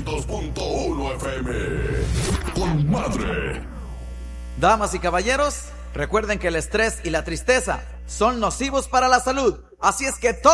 100.1 FM. Con madre. Damas y caballeros, recuerden que el estrés y la tristeza son nocivos para la salud. Así es que